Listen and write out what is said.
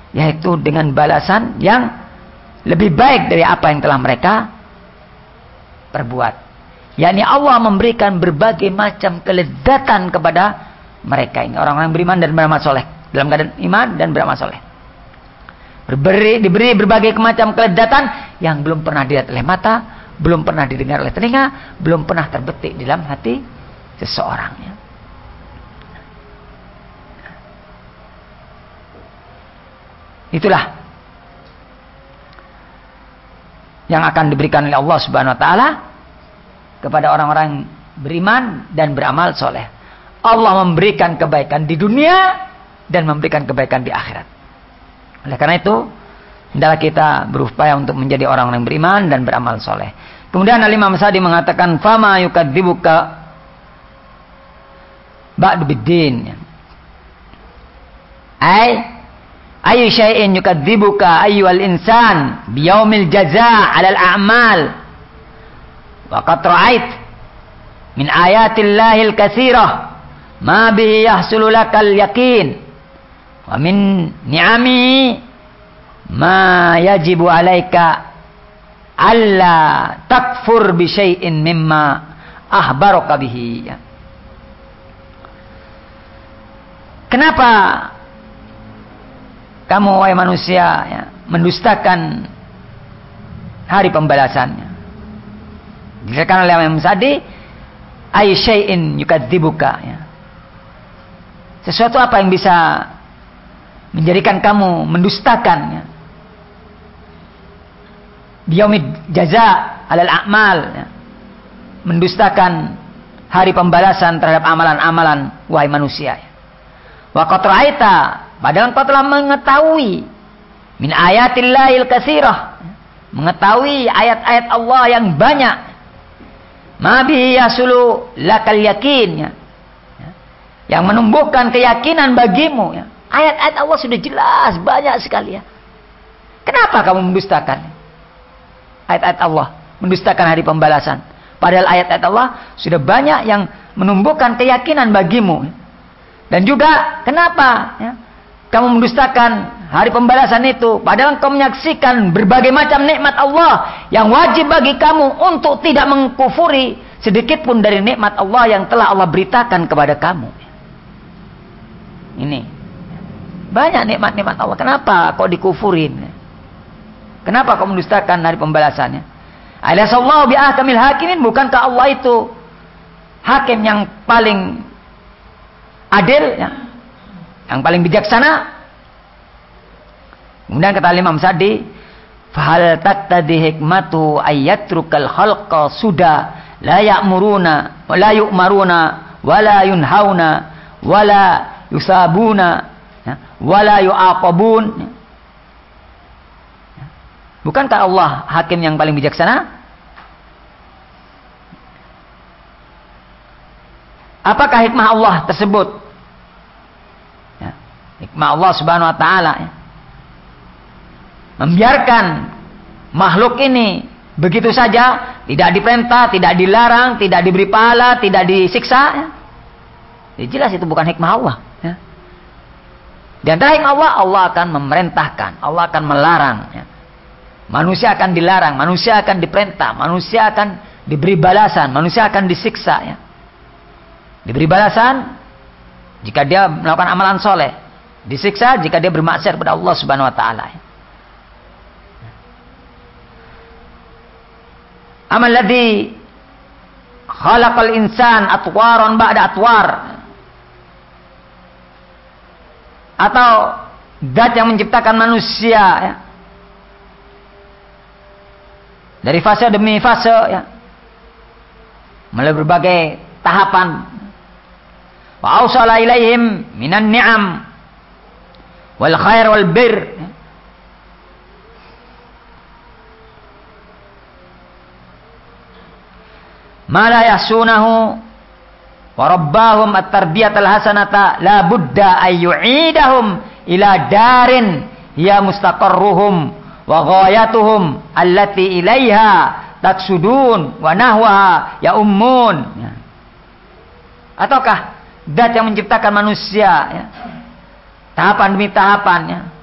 yaitu dengan balasan yang lebih baik dari apa yang telah mereka perbuat. yakni Allah memberikan berbagai macam kelezatan kepada mereka ini, orang-orang beriman dan beramal soleh, dalam keadaan iman dan beramal soleh. Diberi berbagai macam kelezatan yang belum pernah dilihat oleh mata, belum pernah didengar oleh telinga, belum pernah terbetik di dalam hati seseorang. Itulah yang akan diberikan oleh Allah Subhanahu wa taala kepada orang-orang beriman dan beramal soleh. Allah memberikan kebaikan di dunia dan memberikan kebaikan di akhirat. Oleh karena itu, hendaklah kita berupaya untuk menjadi orang-orang beriman dan beramal soleh. Kemudian Al-Imam Sa'di mengatakan, "Fama yukadzibuka ba'du biddin." Ayu syai'in yukadzibuka ayyuhal insan biyaumil jazaa' 'alal a'mal. Wa qad ra'ait min ayatillahil katsirah ma bihi yahsulu lakal yaqin wa min ni'ami ma yajibu 'alaika alla takfur bi syai'in mimma ahbaraka bihi. Kenapa kamu wahai manusia mendustakan hari pembalasannya? Dikatakan oleh Imam Sa'di, ay syai'in yukadzibuka, sesuatu apa yang bisa menjadikan kamu mendustakan biyaumid jaza alal a'mal, mendustakan hari pembalasan terhadap amalan-amalan wahai manusia. Wa qad ra'aita, padahal engkau telah mengetahui min ayatillahil katsirah, mengetahui ayat-ayat Allah yang banyak, ma bihi yasulu lakal yakin, yang menumbuhkan keyakinan bagimu. Ayat-ayat Allah sudah jelas banyak sekali. Kenapa kamu mendustakan ayat-ayat Allah, mendustakan hari pembalasan? Padahal ayat-ayat Allah sudah banyak yang menumbuhkan keyakinan bagimu. Dan juga kenapa kamu mendustakan hari pembalasan itu? Padahal engkau menyaksikan berbagai macam nikmat Allah yang wajib bagi kamu untuk tidak mengkufuri sedikit pun dari nikmat Allah yang telah Allah beritakan kepada kamu. Ini banyak nikmat-nikmat Allah. Kenapa kau dikufurin? Kenapa kau mendustakan hari pembalasannya? Alasallahu bi'ahkamil hakimin, bukankah Allah itu hakim yang paling adil, yang paling bijaksana? Kemudian kata Imam Sa'di, fahal tattadi hikmatu ayyatrukal khalqa suda la ya'muruna wa la yu'maruna wa la yunhauna wa la yusabuna wa la yu'aqabun. Bukankah Allah hakim yang paling bijaksana? Apakah hikmah Allah tersebut? Hikmah Allah Subhanahu wa taala membiarkan makhluk ini begitu saja, tidak diperintah, tidak dilarang, tidak diberi pahala, tidak disiksa. Jelas itu bukan hikmah Allah. Di antara hikmah Allah, Allah akan memerintahkan, Allah akan melarang. Manusia akan dilarang, manusia akan diperintah, manusia akan diberi balasan, manusia akan disiksa. Diberi balasan jika dia melakukan amalan soleh, disiksa jika dia bermaksiat kepada Allah Subhanahu wa taala. Amal ladzi khalaqal insan atwaran ba'da atwar, atau zat yang menciptakan manusia dari fase demi fase, melalui berbagai tahapan. Wa awsala ilaihim minan ni'am wal khair wal bir, ma la yahsunahu wa rabbahum at-tarbiyatal hasanata la budda ay yu'idahum ila darin hiya mustaqarruhum wa ghayatuhum allati ilaiha taksudun wa nahwaha ya ummun. Ataukah zat yang menciptakan manusia tahapan demi tahapan,